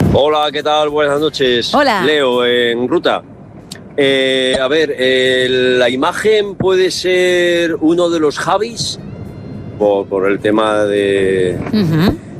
Hola, ¿qué tal? Buenas noches. Hola. Leo, en ruta. A ver, la imagen puede ser uno de los Javis por el tema de, Ujú.